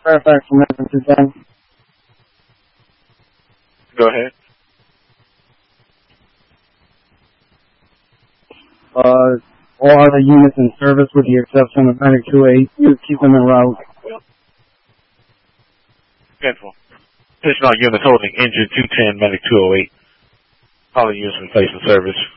Fairfax American 210. Go ahead. All other units in service with the exception of Medic 208. You keep them en route. Careful. Position all units holding engine 210, Medic 208. All the units in place in service.